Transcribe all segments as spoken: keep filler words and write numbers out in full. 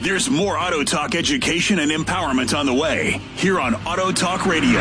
There's more Auto Talk education and empowerment on the way here on Auto Talk Radio.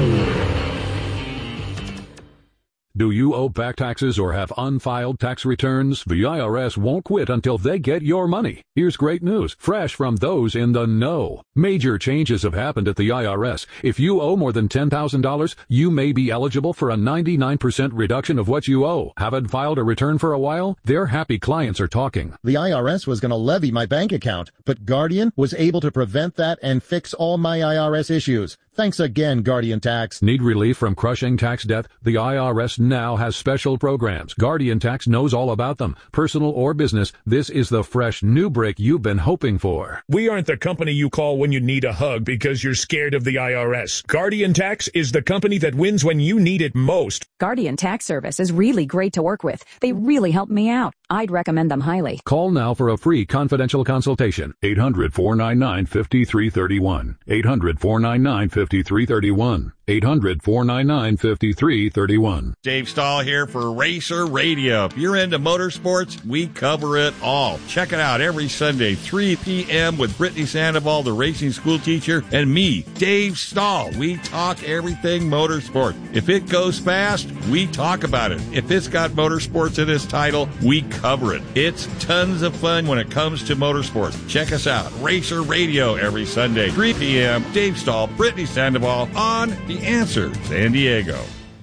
Do you owe back taxes or have unfiled tax returns? The I R S won't quit until they get your money. Here's great news, fresh from those in the know. Major changes have happened at the I R S. If you owe more than ten thousand dollars, you may be eligible for a ninety-nine percent reduction of what you owe. Haven't filed a return for a while? Their happy clients are talking. The I R S was going to levy my bank account, but Guardian was able to prevent that and fix all my I R S issues. Thanks again, Guardian Tax. Need relief from crushing tax debt? The I R S now has special programs. Guardian Tax knows all about them. Personal or business, this is the fresh new break you've been hoping for. We aren't the company you call when you need a hug because you're scared of the I R S. Guardian Tax is the company that wins when you need it most. Guardian Tax Service is really great to work with. They really helped me out. I'd recommend them highly. Call now for a free confidential consultation. eight hundred, four nine nine, five three three one. eight hundred, four nine nine, five three three one. eight hundred, four nine nine, five three three one. Dave Stahl here for Racer Radio. If you're into motorsports, we cover it all. Check it out every Sunday, three p.m. with Brittany Sandoval, the racing school teacher, and me, Dave Stahl. We talk everything motorsport. If it goes fast, we talk about it. If it's got motorsports in its title, we cover it. It's tons of fun when it comes to motorsports. Check us out, Racer Radio, every Sunday, three p.m. Dave Stahl, Brittany Sandoval on The Answer San Diego.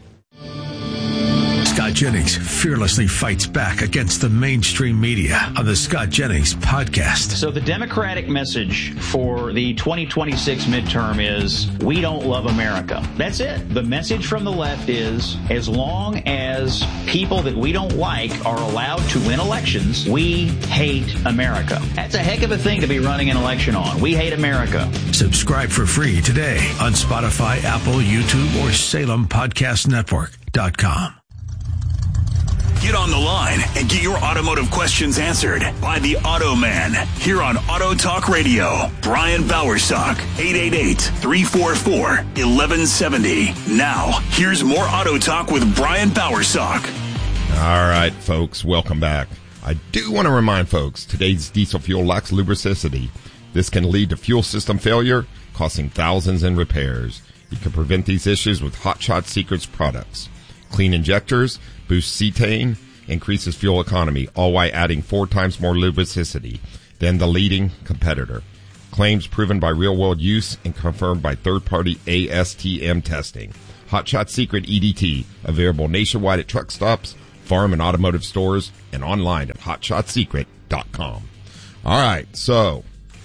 Scott Jennings fearlessly fights back against the mainstream media on the Scott Jennings podcast. So the Democratic message for the twenty twenty-six midterm is, we don't love America. That's it. The message from the left is, as long as people that we don't like are allowed to win elections, we hate America. That's a heck of a thing to be running an election on. We hate America. Subscribe for free today on Spotify, Apple, YouTube, or Salem Podcast Network dot com. Get on the line and get your automotive questions answered by the Auto Man here on Auto Talk Radio. Brian Bowersock, eight eight eight, three four four, one one seven zero. Now, here's more Auto Talk with Brian Bowersock. All right, folks, welcome back. I do want to remind folks, today's diesel fuel lacks lubricity. This can lead to fuel system failure, costing thousands in repairs. You can prevent these issues with Hot Shot Secrets products. Clean injectors, boosts cetane, increases fuel economy, all while adding four times more lubricity than the leading competitor. Claims proven by real-world use and confirmed by third-party A S T M testing. Hot Shot Secret E D T, available nationwide at truck stops, farm and automotive stores, and online at hot shot secret dot com. All right, so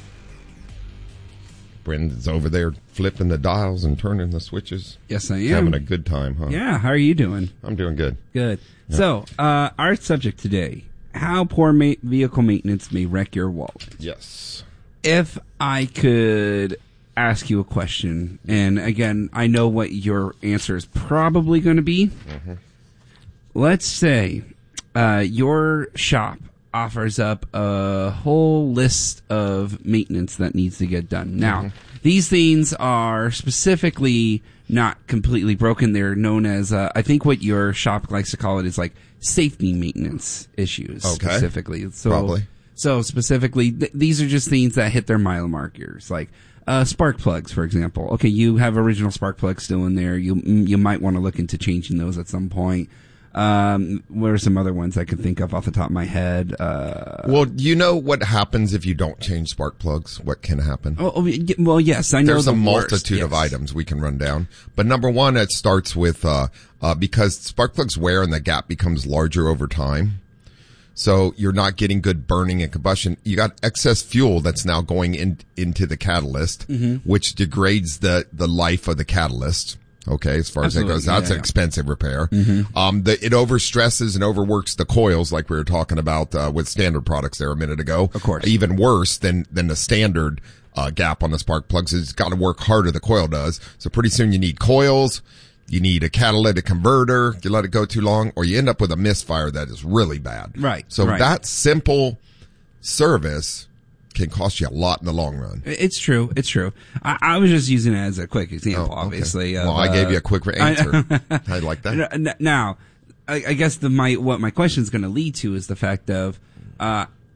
Brendan's over there flipping the dials and turning the switches. Yes, I am. Having a good time, huh? Yeah, how are you doing? I'm doing good. Good. Yeah. So, uh, our subject today, how poor ma- vehicle maintenance may wreck your wallet. Yes. If I could ask you a question, and again, I know what your answer is probably going to be. Mm-hmm. Let's say uh, your shop offers up a whole list of maintenance that needs to get done. Now, mm-hmm. these things are specifically not completely broken. They're known as, uh, I think what your shop likes to call it is like safety maintenance issues, okay. specifically. So, Probably. So specifically, th- these are just things that hit their mile markers, like uh, spark plugs, for example. Okay, you have original spark plugs still in there. You you might want to look into changing those at some point. Um, what are some other ones I can think of off the top of my head? Uh, well, you know what happens if you don't change spark plugs? What can happen? Oh, oh well, yes, I know. There's the a multitude worst, yes. of items we can run down. But number one, it starts with, uh, uh, because spark plugs wear and the gap becomes larger over time. So you're not getting good burning and combustion. You got excess fuel that's now going in, into the catalyst, mm-hmm. which degrades the, the life of the catalyst. Okay, as far Absolutely. as that goes, that's yeah, an yeah. expensive repair. Mm-hmm. Um, the, it overstresses and overworks the coils, like we were talking about uh, with standard products there a minute ago. Of course, even worse than than the standard uh, gap on the spark plugs. It's got to work harder. The coil does. So pretty soon you need coils. You need a catalytic converter. You let it go too long, or you end up with a misfire that is really bad. Right. So right. that simple service can cost you a lot in the long run. It's true. It's true. I, I was just using it as a quick example, oh, okay. obviously. Well, of, I gave you a uh, quick answer. I, I like that. Now, I, I guess the my what my question is going to lead to is the fact of uh,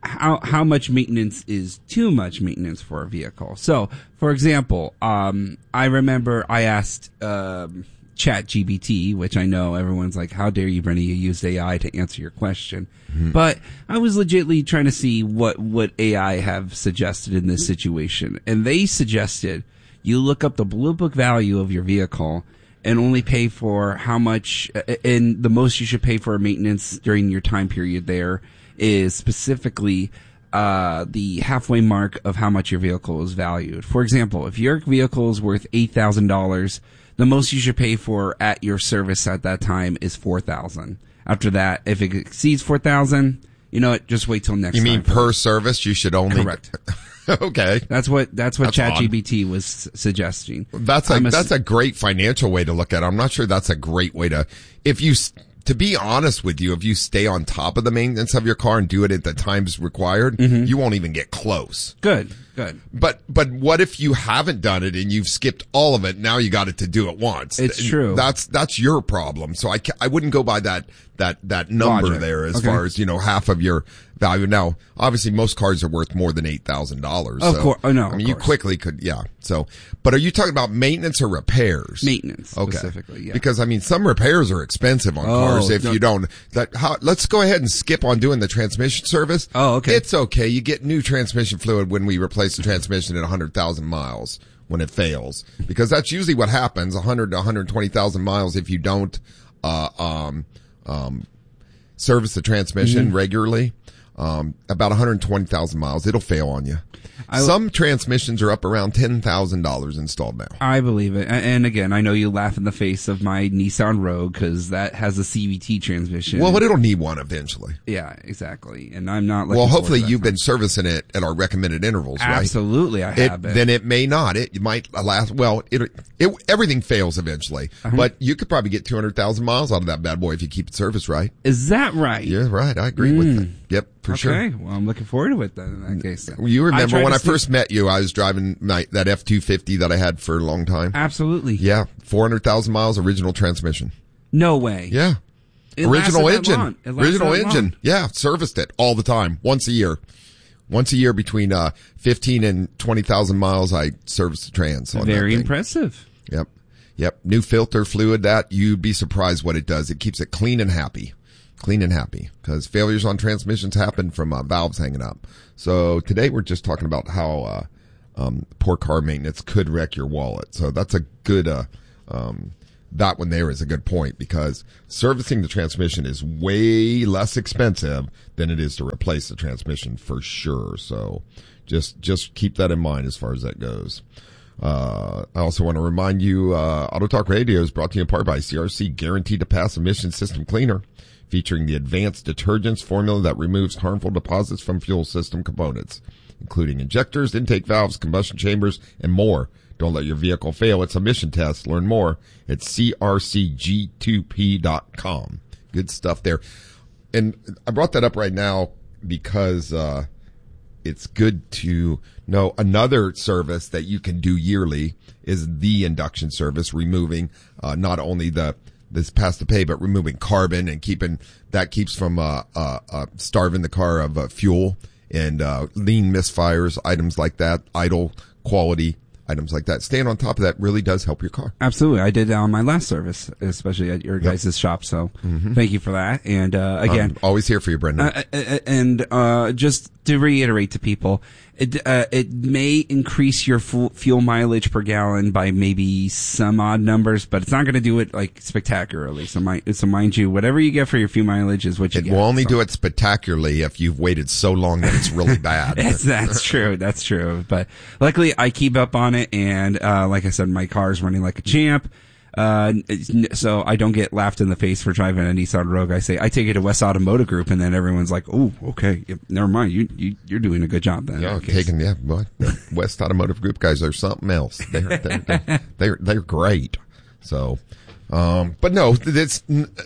how how much maintenance is too much maintenance for a vehicle. So, for example, um, I remember I asked um, ChatGPT, which I know everyone's like, "How dare you, Brenny? You used A I to answer your question." Mm-hmm. But I was legitimately trying to see what what A I have suggested in this situation, and they suggested you look up the Blue Book value of your vehicle and only pay for how much, and the most you should pay for maintenance during your time period there is specifically uh, the halfway mark of how much your vehicle is valued. For example, if your vehicle is worth eight thousand dollars, the most you should pay for at your service at that time is four thousand dollars. After that, if it exceeds four thousand dollars, you know what, just wait till next You time. mean per service you should only... Correct. Okay. That's what that's what That's ChatGPT was suggesting. That's a, a that's a great financial way to look at it. I'm not sure that's a great way to, if you, to be honest with you, if you stay on top of the maintenance of your car and do it at the times required, mm-hmm. you won't even get close. Good, good. But, but what if you haven't done it and you've skipped all of it? Now you got it to do it once. It's true. That's, that's your problem. So I, I wouldn't go by that, that, that number Logic. there as Okay. far as, you know, half of your value. Now, obviously most cars are worth more than eight thousand dollars. Of so, course. Oh, no. I mean, you quickly could, yeah. So, but are you talking about maintenance or repairs? Maintenance, okay. specifically, yeah. Because I mean, some repairs are expensive on Oh, cars if no. you don't. That how, let's go ahead and skip on doing the transmission service. Oh, okay. It's okay. You get new transmission fluid when we replace the transmission at one hundred thousand miles when it fails, because that's usually what happens. one hundred to one hundred twenty thousand miles if you don't uh um um service the transmission Mm-hmm. regularly. Um, about one hundred twenty thousand miles, it'll fail on you. I, Some transmissions are up around ten thousand dollars installed now. I believe it. And again, I know you laugh in the face of my Nissan Rogue because that has a C V T transmission. Well, but it'll need one eventually. Yeah, exactly. And I'm not. Well, hopefully you've been servicing it at our recommended intervals, right? Absolutely, I it, have been. Then it may not. It might last. Well, it, it everything fails eventually, Uh-huh. but you could probably get two hundred thousand miles out of that bad boy if you keep it serviced right. Is that right? Yeah, right. I agree mm. with that. Yep, for okay. sure. Okay, well, I'm looking forward to it then. In that case, then. You remember I when I see- first met you? I was driving my, that F two fifty that I had for a long time. Absolutely. Yeah, four hundred thousand miles, original transmission. No way. Yeah. It original lasted that engine. long. It lasted Original that engine. long. Yeah, serviced it all the time, once a year. Once a year between uh fifteen and twenty thousand miles, I serviced the trans. On Very that thing. impressive. Yep. Yep. New filter fluid, that you'd be surprised what it does. It keeps it clean and happy. Clean and happy. Because failures on transmissions happen from uh, valves hanging up. So today we're just talking about how uh um poor car maintenance could wreck your wallet. So that's a good uh um that one there is a good point, because servicing the transmission is way less expensive than it is to replace the transmission for sure. So just just keep that in mind as far as that goes. Uh, I also want to remind you, uh, Auto Talk Radio is brought to you in part by C R C Guaranteed to Pass Emission System Cleaner, featuring the advanced detergents formula that removes harmful deposits from fuel system components, including injectors, intake valves, combustion chambers, and more. Don't let your vehicle fail its emission test. Learn more at C R C G two P dot com. Good stuff there. And I brought that up right now because, uh, it's good to know another service that you can do yearly is the induction service, removing, uh, not only the, this pass to pay, but removing carbon and keeping, that keeps from, uh, uh, uh starving the car of, uh, fuel and, uh, lean misfires, items like that, idle quality items like that. Staying on top of that really does help your car. Absolutely. I did that on my last service, especially at your guys' yep. shop. So mm-hmm. thank you for that. And, uh, again, I'm always here for you, Brendan. Uh, uh, and, uh, just to reiterate to people, it, uh, it may increase your fu- fuel mileage per gallon by maybe some odd numbers, but it's not going to do it like spectacularly. So mind, so mind you, whatever you get for your fuel mileage is what you it get. It will only so. do it spectacularly if you've waited so long that it's really bad. that's, that's true. That's true. But luckily I keep up on it. And, uh, like I said, my car is running like a champ. Uh, so I don't get laughed in the face for driving a Nissan Rogue. I say, I take it to West Automotive Group, and then everyone's like, oh, okay, never mind. You, you, you're doing a good job then. Yeah, taking, yeah, well, the West Automotive Group guys are something else. They're, they're, they're, they're, they're great. So, um, but no, it's,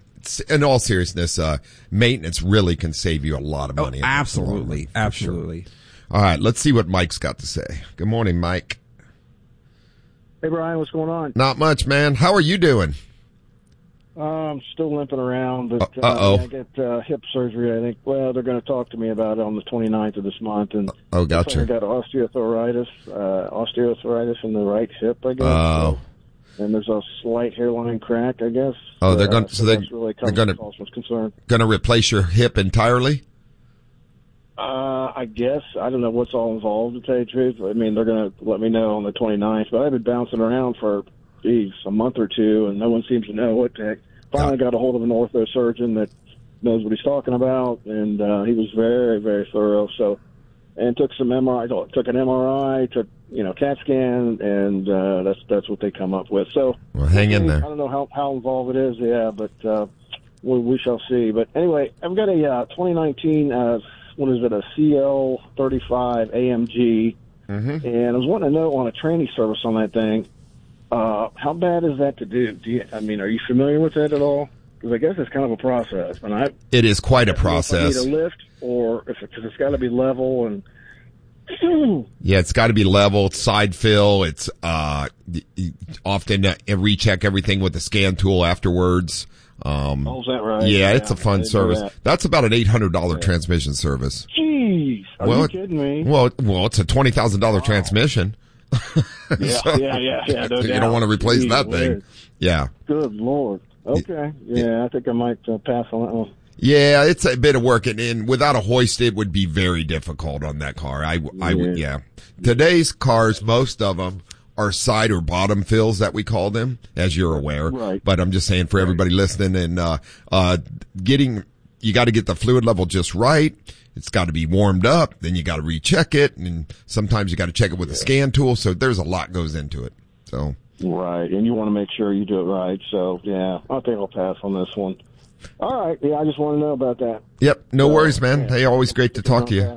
in all seriousness, uh, maintenance really can save you a lot of money. Oh, absolutely. Absolutely. Sure. All right, let's see what Mike's got to say. Good morning, Mike. Hey, Brian, what's going on? Not much, man. How are you doing? Uh, I'm still limping around, but uh, Uh-oh. I get uh, hip surgery. I think. Well, they're going to talk to me about it on the twenty-ninth of this month. And Oh, gotcha. I got osteoarthritis, uh, osteoarthritis in the right hip, I guess. Oh. So, and there's a slight hairline crack, I guess. Oh, they're Uh, going. So they that's really they're going as to far as I'm concerned. going to replace your hip entirely. Uh, I guess. I don't know what's all involved, to tell you the truth. I mean, they're going to let me know on the twenty-ninth, but I've been bouncing around for, geez, a month or two, and no one seems to know what the heck. Finally got a hold of an ortho surgeon that knows what he's talking about, and uh, he was very, very thorough. So, and took some M R I, took an M R I, took, you know, CAT scan, and uh, that's that's what they come up with. So, Well, hang in I there. don't know how, how involved it is, yeah, but uh, we, we shall see. But anyway, I've got a uh, twenty nineteen, uh, what is it, a C L thirty-five A M G, Mm-hmm. and I was wanting to know on a training service on that thing, uh, how bad is that to do? Do you, I mean, are you familiar with that at all? Because I guess it's kind of a process. And I, It is quite a I don't know if process. I need a lift, or if because it's got to be level and. Yeah, it's got to be level. It's side fill. It's uh often uh, recheck everything with the scan tool afterwards. Um, Oh, is that right? Yeah, Yeah, it's a I fun didn't know service. that. That's about an eight hundred dollar transmission service. Jeez, are well, you it- kidding me? Well, well, it's a twenty thousand dollar transmission. Yeah, So, yeah, yeah, yeah. No you doubt. don't want to replace Jeez, that thing. weird. Yeah. Good Lord. Okay. Yeah, I think I might uh, pass on that one. Yeah, it's a bit of work, and, and without a hoist, it would be very difficult on that car. I, I would, yeah. Today's cars, most of them are side or bottom fills that we call them, as you're aware. Right. But I'm just saying for everybody listening, and uh, uh, getting, you got to get the fluid level just right. It's got to be warmed up. Then you got to recheck it, and sometimes you got to check it with a scan tool. So there's a lot goes into it. So. Right, and you want to make sure you do it right. So, yeah, I think I'll pass on this one. All right, yeah, I just want to know about that. Yep, no So, worries, man. yeah. Hey, always great to talk to you.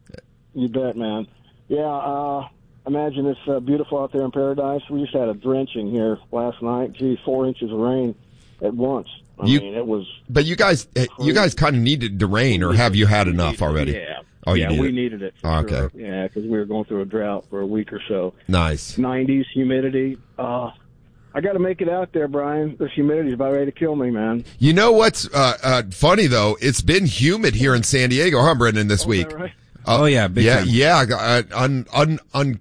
You bet, man. Yeah, uh, imagine it's uh, beautiful out there in paradise. We just had a drenching here last night. Gee, four inches of rain at once. I You- mean, it was... But you guys, eh, you guys kind of needed the rain, or have you had enough already? Yeah. Oh, you yeah, did we it. needed it. For Okay. Sure. Yeah, because we were going through a drought for a week or so. Nice. nineties, humidity. Uh, I got to make it out there, Brian. This humidity's about ready to kill me, man. You know what's uh, uh, funny though? It's been humid here in San Diego, huh, Brendan, this week. Right? Uh, Oh, yeah, big yeah, time. yeah, uh, un, un, un,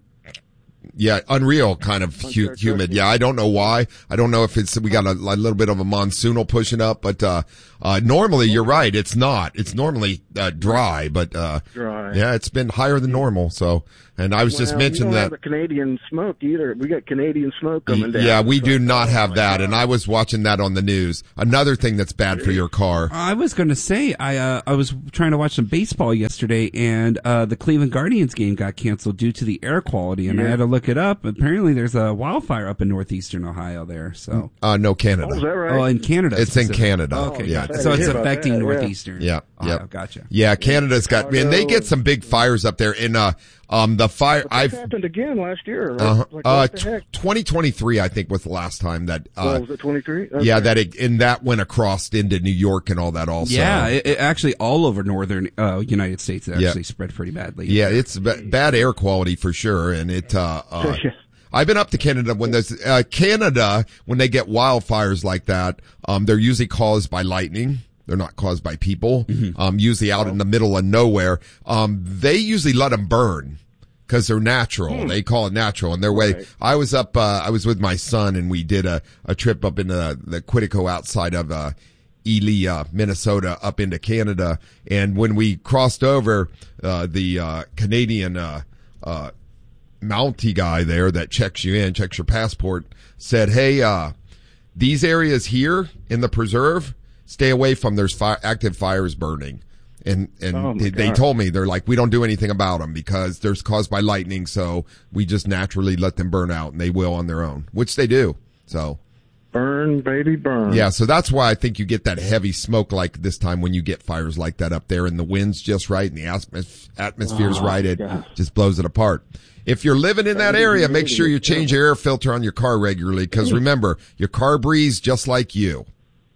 yeah, unreal kind of hu- humid. Yeah, I don't know why. I don't know if it's we got a, a little bit of a monsoonal pushing up, but uh, uh, normally you're right. It's not. It's normally uh, dry, but uh, Dry. yeah, it's been higher than normal. So, and I was just Well, mentioning we don't that. have the Canadian smoke either. We got Canadian smoke coming down. Yeah, we So- do not have that, and I was watching that on the news. Another thing that's bad for your car. I was going to say I uh, I was trying to watch some baseball yesterday, and uh, the Cleveland Guardians game got canceled due to the air quality, and I Yeah. had to look it up. Apparently, there's a wildfire up in northeastern Ohio there. So, Uh, no, Canada. Oh, is that right? oh, in Canada, It's in specifically. Canada. Okay, Yeah. so I it's hear about affecting that, yeah. northeastern. Yeah, Ohio. yeah. Gotcha. Yeah, Canada's got, man, they get some big fires up there. In, uh, um, the fire, But that I've, happened again last year. Right? uh, Like, uh, what the heck? twenty twenty-three, I think was the last time that, Oh, uh, was it twenty-three? yeah, that it, and that went across into New York and all that also. Yeah, it, it actually all over northern uh, United States, it Yeah. actually spread pretty badly. Yeah, it's b- bad air quality for sure, and it. Uh, uh, I've been up to Canada when there's uh, Canada when they get wildfires like that. Um, they're usually caused by lightning. They're not caused by people. Mm-hmm. Um, usually out in the middle of nowhere. Um, they usually let them burn because they're natural. Hmm. They call it natural, and their way. Right. I was up. Uh, I was with my son, and we did a a trip up in the the Quetico outside of uh, Ely, uh, Minnesota, up into Canada. And when we crossed over, uh, the uh, Canadian uh, uh, Mountie guy there that checks you in, checks your passport, said, "Hey, uh, these areas here in the preserve, stay away from. There's fire, active fires burning." And, and Oh, my they, they God. told me, they're like, we don't do anything about them because they're caused by lightning. So we just naturally let them burn out, and they will on their own, which they do. So. Burn, baby, burn. Yeah, so that's why I think you get that heavy smoke like this time when you get fires like that up there, and the wind's just right and the atmos- atmosphere's Oh, right. It God. just blows it apart. If you're living in that area, make sure you change your air filter on your car regularly, because remember, your car breathes just like you.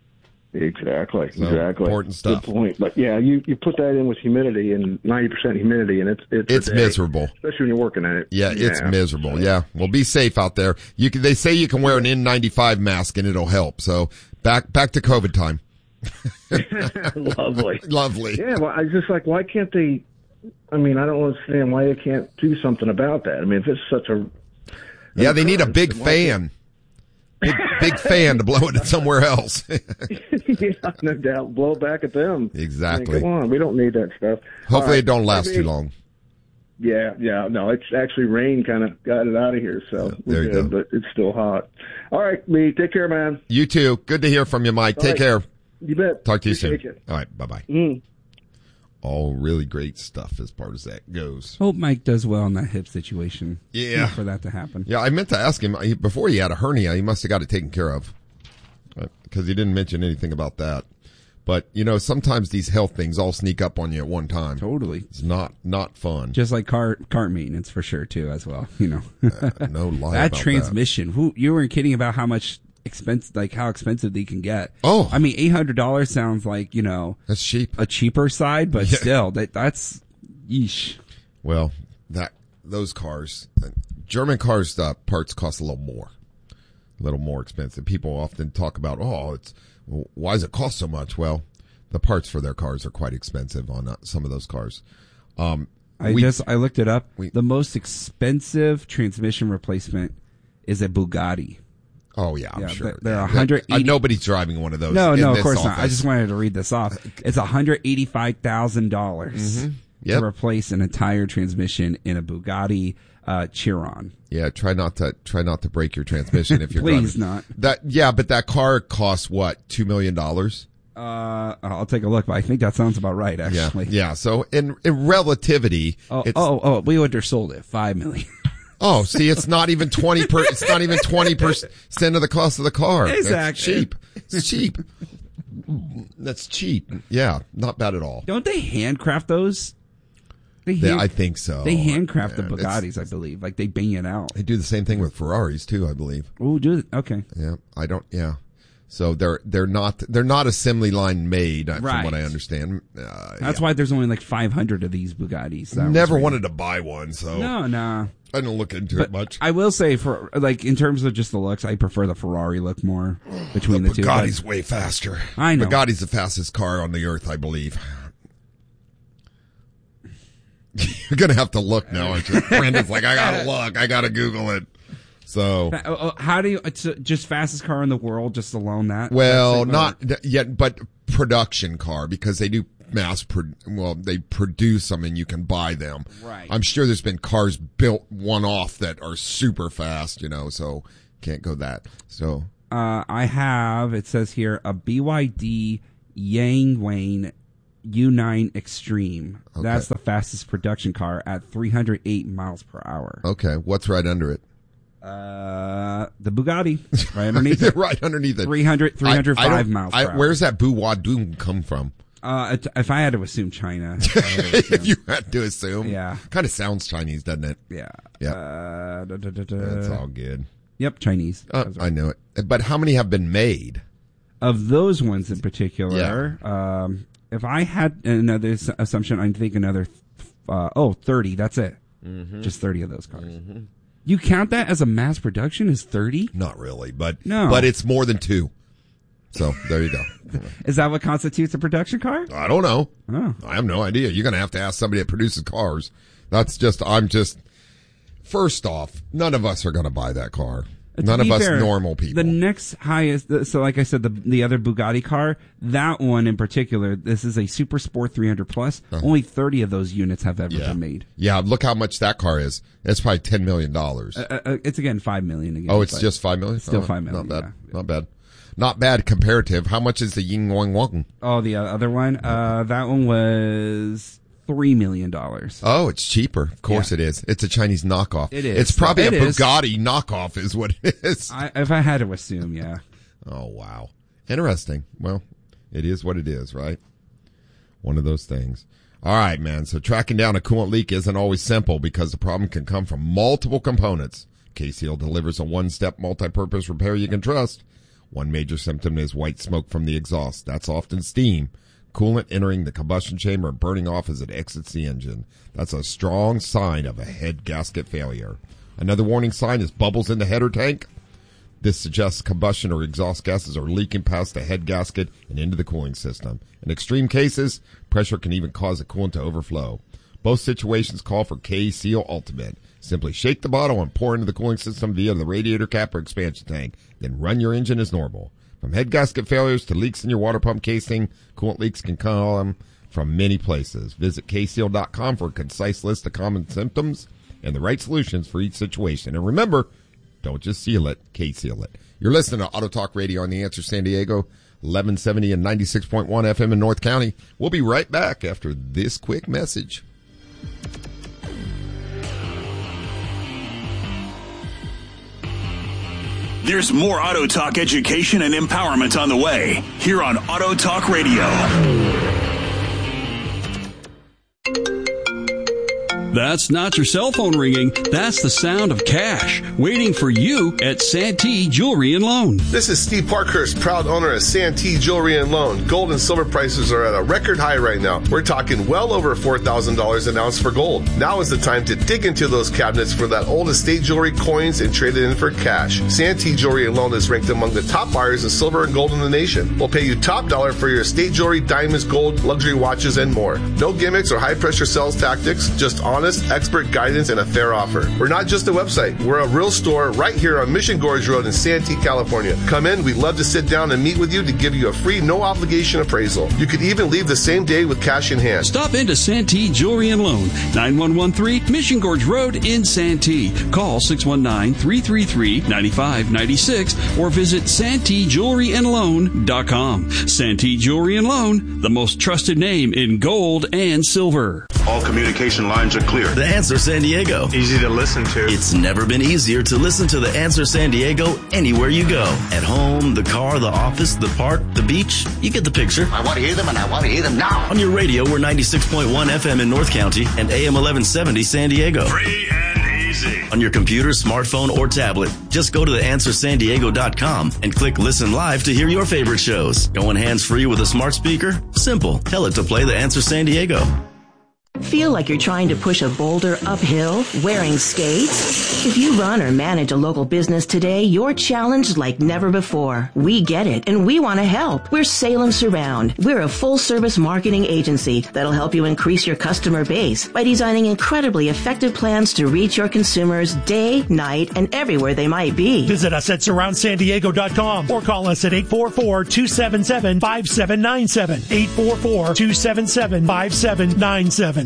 Exactly, So, exactly. important stuff. Good point. But yeah, you, you put that in with humidity and ninety percent humidity, and it's it's, a It's day, miserable. especially when you're working at it. Yeah, it's miserable. Yeah. Well, be safe out there. You can, they say you can wear an N ninety-five mask and it'll help. So Back back to COVID time. Lovely. Lovely. Yeah, well, I just like, why can't they, I mean, I don't understand why they can't do something about that. I mean, if it's such a... Yeah, they need a big fan. Big, big fan to blow it somewhere else. Yeah, no doubt. Blow it back at them. Exactly. I mean, come on, we don't need that stuff. Hopefully right. it don't last I mean, too long. Yeah, yeah. No, it's actually rain kind of got it out of here, so Yeah, there you good, go. but it's still hot. All right, me. Take care, man. You too. Good to hear from you, Mike. All Take right. care. You bet. Talk to you Appreciate soon. you. All right. Bye-bye. Mm. All really great stuff as far as that goes. Hope Mike does well in that hip situation. Yeah. For that to happen. Yeah, I meant to ask him, he- before he had a hernia, he must have got it taken care of. Because he didn't mention anything about that. But, you know, sometimes these health things all sneak up on you at one time. Totally. It's not not fun. Just like car car maintenance for sure too, as well. You know, uh, no lie that about transmission. Who you weren't kidding about how much expense, like how expensive they can get. Oh, I mean, eight hundred dollars sounds like, you know, that's cheap, a cheaper side, but Yeah. still, that that's yeesh. Well, that those cars, German cars, uh, parts cost a little more, a little more expensive. People often talk about, oh, it's well, why does it cost so much? Well, the parts for their cars are quite expensive on uh, some of those cars. Um, I we- just I looked it up. we- the most expensive transmission replacement is a Bugatti. Oh yeah, I'm Yeah, sure. they're- they're Yeah, one hundred eighty uh, nobody's driving one of those. No, in no, of this course not. I office. just wanted to read this off. It's one hundred eighty-five thousand dollars Mhm. Yep. to replace an entire transmission in a Bugatti uh, Chiron. Yeah, try not to try not to break your transmission if you're Please driving. not. That yeah, but that car costs what, two million dollars? Uh, I'll take a look, but I think that sounds about right, actually. Yeah, yeah. So in in relativity, Oh, it's, oh, oh, we undersold it. Five million. oh, see, it's not even twenty per. It's not even twenty percent of the cost of the car. That's Exactly. cheap. It's cheap. That's cheap. Yeah, not bad at all. Don't they handcraft those? They Yeah, hand- I think so. They handcraft the Man, it's- Bugattis, I believe. Like they bang it out. They do the same thing with Ferraris too, I believe. Oh, do it? Okay. Yeah, I don't. Yeah, so they're they're not they're not assembly line made, uh, from Right. what I understand. Uh, That's yeah. why there's only like five hundred of these Bugattis. That was Never right. wanted to buy one, so No, no. I don't look into But it much. I will say, for like in terms of just the looks, I prefer the Ferrari look more between the, two. Bugatti's but- way faster. I know. Bugatti's the fastest car on the earth, I believe. You're gonna have to look now, aren't you? Brandon's like, I gotta look, I gotta Google it. So, Fa- oh, oh, how do you? It's uh, just fastest car in the world, just alone that. well, That's not th- yet, but production car, because they do mass. Pro- well, they produce them and you can buy them. Right. I'm sure there's been cars built one off that are super fast, you know. So can't go that. So Uh, I have. It says here a B Y D Yangwang U nine Extreme. Okay. That's the fastest production car at three hundred eight miles per hour. okay, what's right under it? Uh, the Bugatti right underneath it. right underneath it. three hundred, three hundred five I- I don't- miles per I, hour. Where's that Buwadoom come from? Uh, it- if I had to assume China, if I had to assume. If you had to assume. Yeah. Kind of sounds Chinese, doesn't it? yeah, Yeah. Uh, da, da, da, da. That's all good. Yep, Chinese. Uh, That's right. I know it. But how many have been made? Of those ones in particular, um, if I had another s- assumption, I think another, uh, oh, thirty. That's it. Mm-hmm. Just thirty of those cars. You count that as a mass production as thirty? Not really, but No. but it's more than two. So there you go. Is that what constitutes a production car? I don't know. Oh. I have no idea. You're going to have to ask somebody that produces cars. That's just, I'm just, first off, none of us are going to buy that car. To None of be us fair, normal people. The next highest, so like I said, the the other Bugatti car, that one in particular, this is a Super Sport three hundred plus. Uh-huh. Only thirty of those units have ever Yeah. been made. Yeah, look how much that car is. It's probably ten million dollars. Uh, uh, it's again five million again. oh, it's but just five million? it's still Oh, five million. Not bad. yeah. Not bad. Not bad comparative. How much is the Ying Wang Wang? Oh, the other one, uh, that one was three million dollars. Oh, it's cheaper. Of course Yeah. it is. It's a Chinese knockoff. It is. It's probably It a is. Bugatti knockoff is what it is. I, if I had to assume, yeah. Oh, wow. Interesting. Well, it is what it is, right? One of those things. All right, man. So tracking down a coolant leak isn't always simple because the problem can come from multiple components. K-Seal delivers a one-step multi-purpose repair you can trust. One major symptom is white smoke from the exhaust. That's often steam. Coolant entering the combustion chamber and burning off as it exits the engine. That's a strong sign of a head gasket failure. Another warning sign is bubbles in the header tank. This suggests combustion or exhaust gases are leaking past the head gasket and into the cooling system. In extreme cases, pressure can even cause the coolant to overflow. Both situations call for K-Seal Ultimate. Simply shake the bottle and pour into the cooling system via the radiator cap or expansion tank. Then run your engine as normal. From head gasket failures to leaks in your water pump casing, coolant leaks can come from many places. Visit K seal dot com for a concise list of common symptoms and the right solutions for each situation. And remember, don't just seal it, K-Seal it. You're listening to Auto Talk Radio on The Answer San Diego, eleven seventy and ninety-six point one F M in North County. We'll be right back after this quick message. There's more Auto Talk education and empowerment on the way here on Auto Talk Radio. That's not your cell phone ringing. That's the sound of cash waiting for you at Santee Jewelry and Loan. This is Steve Parkhurst, proud owner of Santee Jewelry and Loan. Gold and silver prices are at a record high right now. We're talking well over four thousand dollars an ounce for gold. Now is the time to dig into those cabinets for that old estate jewelry coins and trade it in for cash. Santee Jewelry and Loan is ranked among the top buyers of silver and gold in the nation. We'll pay you top dollar for your estate jewelry, diamonds, gold, luxury watches, and more. No gimmicks or high-pressure sales tactics, just honest, expert guidance, and a fair offer. We're not just a website. We're a real store right here on Mission Gorge Road in Santee, California. Come in. We'd love to sit down and meet with you to give you a free, no-obligation appraisal. You could even leave the same day with cash in hand. Stop into Santee Jewelry and Loan, nine one one three Mission Gorge Road in Santee. Call six one nine, three three three, nine five nine six or visit Santee Jewelry and Loan dot com. Santee Jewelry and Loan, the most trusted name in gold and silver. All communication lines are clear. The Answer San Diego. Easy to listen to. It's never been easier to listen to The Answer San Diego anywhere you go. At home, the car, the office, the park, the beach. You get the picture. I want to hear them, and I want to hear them now. On your radio, we're ninety-six point one F M in North County and A M eleven seventy San Diego. Free and easy. On your computer, smartphone, or tablet, just go to the answer san diego dot com and click Listen Live to hear your favorite shows. Going hands-free with a smart speaker? Simple. Tell it to play The Answer San Diego. Feel like you're trying to push a boulder uphill wearing skates? If you run or manage a local business today, you're challenged like never before. We get it, and we want to help. We're Salem Surround. We're a full-service marketing agency that'll help you increase your customer base by designing incredibly effective plans to reach your consumers day, night, and everywhere they might be. Visit us at surround san diego dot com or call us at eight four four, two seven seven, five seven nine seven. eight four four, two seven seven, five seven nine seven.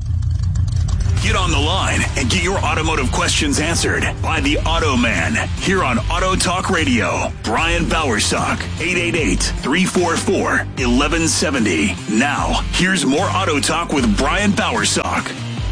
Get on the line and get your automotive questions answered by the Auto Man here on Auto Talk Radio. Brian Bowersock, eight eight eight, three four four, one one seven zero. Now, here's more Auto Talk with Brian Bowersock.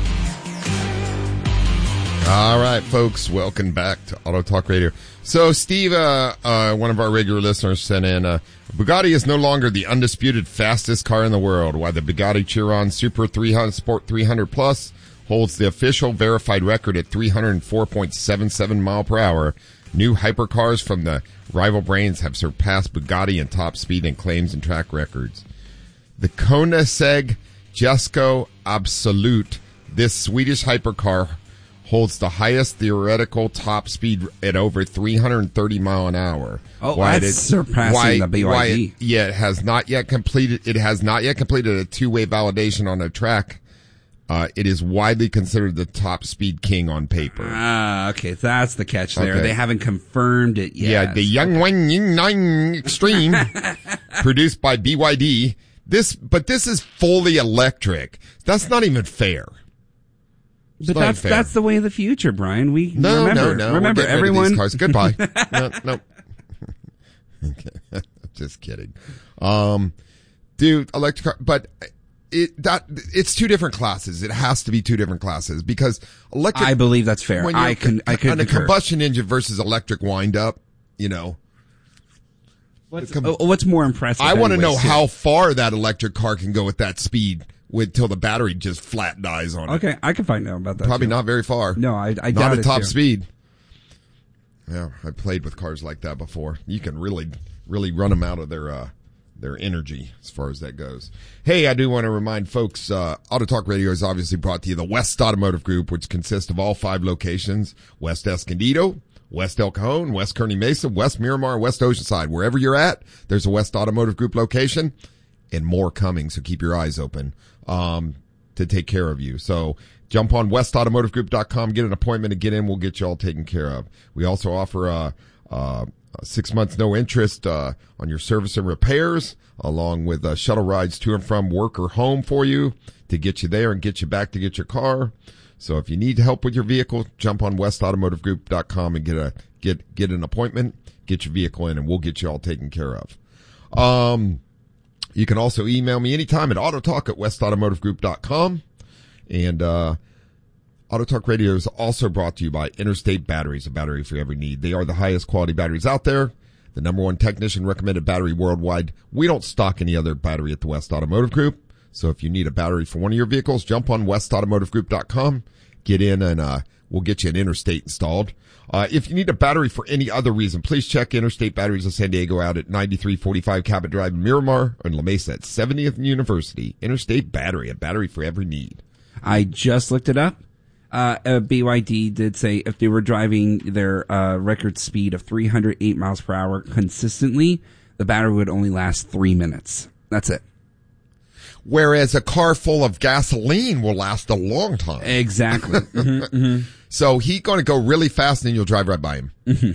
All right, folks, welcome back to Auto Talk Radio. So, Steve, uh, uh, one of our regular listeners sent in, uh, Bugatti is no longer the undisputed fastest car in the world, while the Bugatti Chiron Super three hundred Sport three hundred Plus holds the official verified record at three hundred four point seven seven mile per hour. New hypercars from the rival brands have surpassed Bugatti in top speed and claims and track records. The Koenigsegg Jesko Absolute, this Swedish hypercar, holds the highest theoretical top speed at over three hundred thirty mile an hour. Oh, why that's it, surpassing why, the B Y D. Why it, yeah, it has not yet completed. It has not yet completed a two-way validation on a track. Uh, it is widely considered the top speed king on paper. Ah, okay, that's the catch there. Okay. They haven't confirmed it yet. Yeah, the Young One Ying Nine Extreme, produced by B Y D. This, but this is fully electric. That's not even fair. It's but that's fair. That's the way of the future, Brian. We no, remember, no, no. Remember, We're everyone. These cars. Goodbye. no, no. Okay. Just kidding. Um, dude, electric car, but. It that it's two different classes. It has to be two different classes because electric. I believe that's fair. I can. I can. On a combustion engine versus electric wind up, you know. What's, com- what's more impressive? I want to know too. how far that electric car can go at that speed with till the battery just flat dies on it. Okay, I can find out about that. Probably too. not very far. No, I, I not doubt at it top too. speed. Yeah, I played with cars like that before. You can really, really run them out of their. Uh, their energy as far as that goes. Hey, I do want to remind folks, uh, Auto Talk Radio is obviously brought to you the West Automotive Group, which consists of all five locations, West Escondido, West El Cajon, West Kearny Mesa, West Miramar, West Oceanside. Wherever you're at, there's a West Automotive Group location and more coming. So keep your eyes open, um, to take care of you. So jump on west automotive group dot com, get an appointment and get in. We'll get you all taken care of. We also offer, uh, uh, six months no interest, uh, on your service and repairs, along with, uh, shuttle rides to and from work or home for you to get you there and get you back to get your car. So if you need help with your vehicle, jump on west automotive group dot com and get a, get, get an appointment, get your vehicle in, and we'll get you all taken care of. Um, you can also email me anytime at autotalk at west automotive group dot com. And, uh, Auto Talk Radio is also brought to you by Interstate Batteries, a battery for every need. They are the highest quality batteries out there. The number one technician recommended battery worldwide. We don't stock any other battery at the West Automotive Group. So if you need a battery for one of your vehicles, jump on west automotive group dot com, get in, and uh we'll get you an Interstate installed. Uh if you need a battery for any other reason, please check Interstate Batteries of San Diego out at ninety-three forty-five Cabot Drive in Miramar, and La Mesa at seventieth and University. Interstate Battery, a battery for every need. I just looked it up. Uh, uh B Y D did say if they were driving their uh record speed of three hundred eight miles per hour consistently, the battery would only last three minutes. That's it. Whereas a car full of gasoline will last a long time. Exactly. mm-hmm, mm-hmm. So he's going to go really fast and then you'll drive right by him.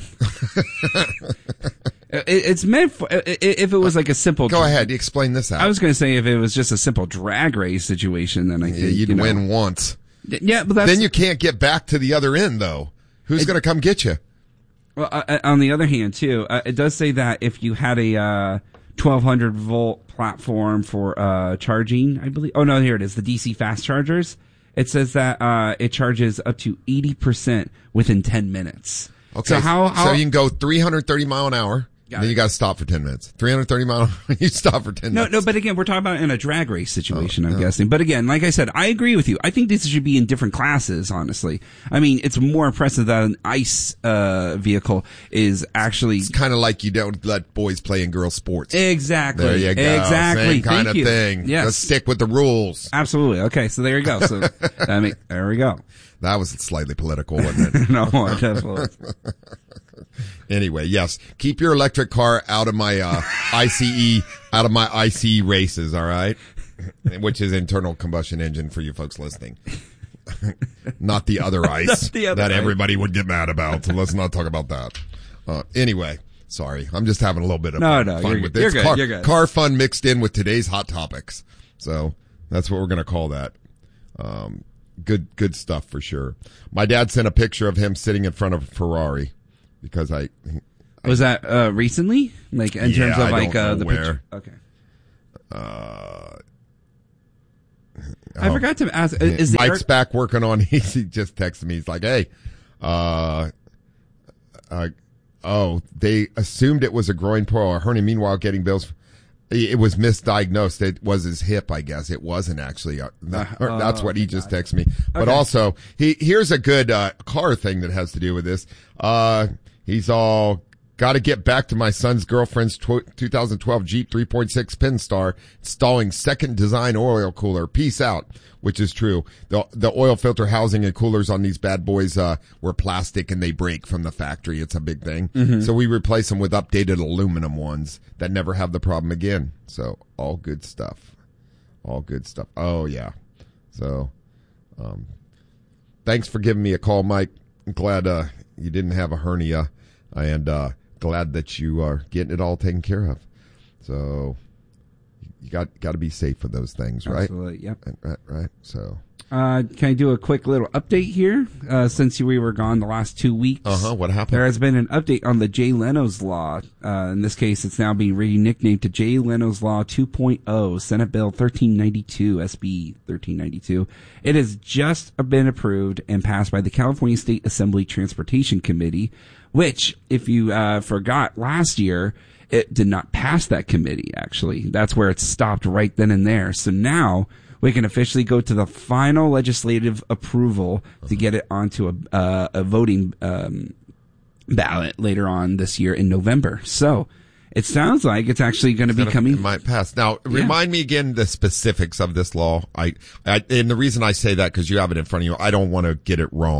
Mm-hmm. it, it's meant for, if it was like a simple. Go ahead. Explain this out. I was going to say if it was just a simple drag race situation, then I think yeah, you'd you know, win once. Yeah, but that's, then you can't get back to the other end though. Who's going to come get you? Well, uh, on the other hand too, uh, it does say that if you had a, uh, twelve hundred volt platform for uh charging, I believe. Oh no, here it is, the D C fast chargers. It says that uh it charges up to eighty percent within ten minutes. Okay. So how, how so you can go three hundred thirty mile an hour. Then you got to stop for ten minutes. three hundred thirty mile an hour, you stop for ten no, minutes. No, no, but again, we're talking about in a drag race situation, oh, I'm no. guessing. But again, like I said, I agree with you. I think this should be in different classes, honestly. I mean, it's more impressive that an ICE uh vehicle is actually. It's kind of like you don't let boys play in girl sports. Exactly. There you go. Exactly. Same kind Thank of you. thing. Yes. Let's stick with the rules. Absolutely. Okay, so there you go. So, I mean, there we go. That was slightly political, wasn't it? No, it definitely was. Anyway, yes, keep your electric car out of my uh I C E, out of my I C E races, all right? Which is internal combustion engine for you folks listening. Not the other ice the other that ice. everybody would get mad about. So let's not talk about that. Uh, anyway, sorry, I'm just having a little bit of no, no, fun you're with good. this You're car, good. You're good. car fun mixed in with today's hot topics. So that's what we're going to call that. Um, good, good stuff for sure. My dad sent a picture of him sitting in front of a Ferrari. Because I, I was that uh recently, like in yeah, terms of I like don't uh know the where. picture. Okay. Uh, I oh, forgot to ask. Is the Mike's air- back working on? He just texted me. He's like, "Hey, uh, uh, oh, they assumed it was a groin pull or hernia. Meanwhile, getting bills." It was misdiagnosed. It was his hip, I guess. It wasn't actually. Uh, that, Uh, that's what he okay, just gotcha. texted me. But Okay. also, he here's a good uh, car thing that has to do with this. Uh, he's all got to get back to my son's girlfriend's tw- twenty twelve Jeep three point six Pinstar, installing second design oil cooler. Peace out. Which is true. The the oil filter housing and coolers on these bad boys uh were plastic and they break from the factory. It's a big thing. Mhm. So we replace them with updated aluminum ones that never have the problem again. So all good stuff. All good stuff. Oh yeah. So um thanks for giving me a call, Mike. I'm glad uh you didn't have a hernia and uh glad that you are getting it all taken care of. So you got got to be safe for those things, right? Absolutely, yep. Right, right, right. So, Uh, can I do a quick little update here? Uh, since we were gone the last two weeks. Uh-huh, what happened? There has been an update on the Jay Leno's Law. Uh, in this case, it's now being re-nicknamed to Jay Leno's Law two point oh, Senate Bill thirteen ninety-two, S B thirteen ninety-two. It has just been approved and passed by the California State Assembly Transportation Committee, which, if you uh, forgot last year, it did not pass that committee, actually. That's where it stopped right then and there. So now we can officially go to the final legislative approval to get it onto a, uh, a voting um, ballot later on this year in November. So it sounds like it's actually going to be coming. It might pass. Now, Yeah. remind me again the specifics of this law. I, I and the reason I say that because you have it in front of you, I don't want to get it wrong.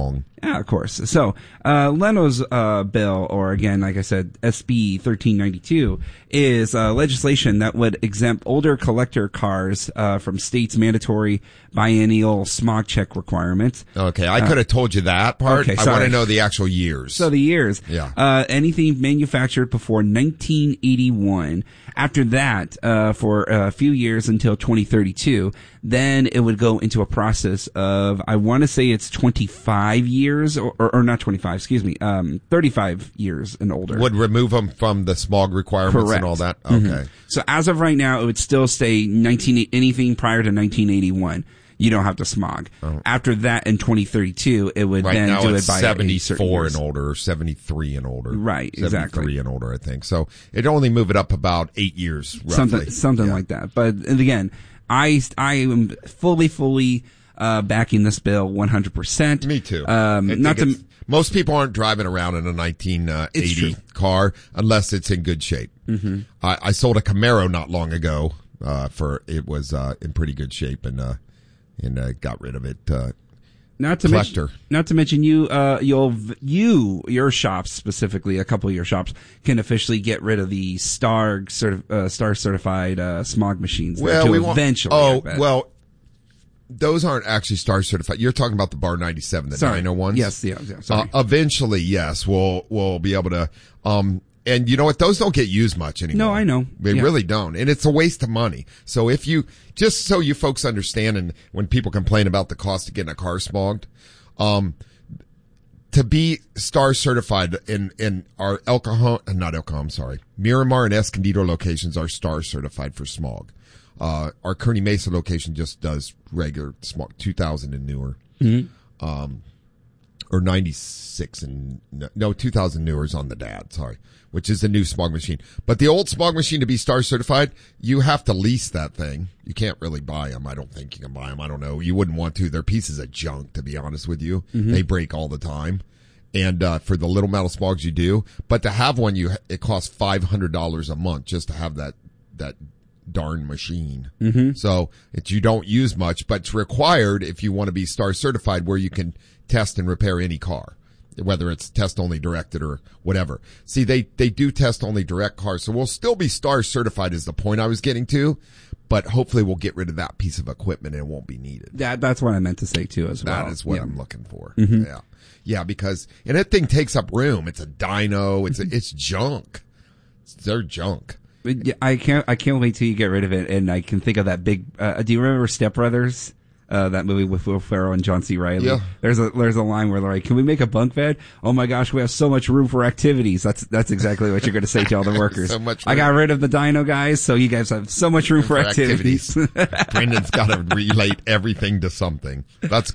Yeah, of course. So, uh, Leno's, uh, bill, or again, like I said, S B thirteen ninety-two, is, uh, legislation that would exempt older collector cars, uh, from states' mandatory biennial smog check requirements. Okay, I could have told you that part. Okay, I want to know the actual years. So the years. Yeah. Uh, anything manufactured before nineteen eighty-one. After that, uh, for a few years until twenty thirty-two, then it would go into a process of, I want to say it's twenty-five years, or, or, or not twenty-five, excuse me, um, thirty-five years and older. Would remove them from the smog requirements Correct. and all that? Okay. Mm-hmm. So as of right now, it would still stay nineteen, anything prior to nineteen eighty-one. You don't have to smog. Oh. After that, in twenty thirty-two, it would right then now do it's it by seventy-four and older, or seventy-three and older. Right, exactly. seventy-three and older, I think. So it'd only move it up about eight years, roughly. Something, something yeah. like that. But and again, I, I am fully, fully, uh, backing this bill one hundred percent. Me too. Um, not to, most people aren't driving around in a nineteen eighty car unless it's in good shape. Mm-hmm. I, I sold a Camaro not long ago, uh, for, it was, uh, in pretty good shape and, uh, and uh, got rid of it. Uh, not to collector. mention, not to mention you, uh, you'll you your shops specifically, a couple of your shops can officially get rid of the Star certi- uh, Star certified uh, smog machines. Well, we won't, eventually. Oh well, those aren't actually Star certified. You're talking about the Bar ninety-seven, the sorry. Dyno ones. Yes, yeah, yeah. Sorry. Uh, eventually, yes, we'll we'll be able to. Um, And you know what? Those don't get used much anymore. No, I know. They yeah. really don't. And it's a waste of money. So if you, just so you folks understand, and when people complain about the cost of getting a car smogged, um, to be Star certified in, in our El Cajon, not El Cajon, I'm sorry, Miramar and Escondido locations are Star certified for smog. Uh, our Kearney Mesa location just does regular smog, two thousand and newer. Mm-hmm. Um, or ninety-six and, no, two thousand newer is on the dad, sorry, which is the new smog machine. But the old smog machine to be Star certified, you have to lease that thing. You can't really buy them. I don't think you can buy them. I don't know. You wouldn't want to. They're pieces of junk, to be honest with you. Mm-hmm. They break all the time. And, uh, for the little metal smogs you do, but to have one, you, it costs five hundred dollars a month just to have that, that darn machine. Mm-hmm. So it's, you don't use much, but it's required if you want to be Star certified where you can test and repair any car, whether it's test only directed or whatever. See, they, they do test only direct cars. So we'll still be Star certified is the point I was getting to, but hopefully we'll get rid of that piece of equipment and it won't be needed. That, that's what I meant to say too as well. That is what yeah. I'm looking for. Mm-hmm. Yeah. Yeah. Because, and that thing takes up room. It's a dyno. It's, a, it's junk. It's, they're junk. I can't, I can't wait till you get rid of it. And I can think of that big, uh, do you remember Step Brothers? Uh, that movie with Will Ferrell and John C. Reilly. Yeah. There's a, there's a line where they're like, can we make a bunk bed? Oh my gosh, we have so much room for activities. That's, that's exactly what you're going to say to all the workers. So much I got rid of the dyno guys, so you guys have so much room for, for activities. activities. Brendan's got to relate everything to something. That's,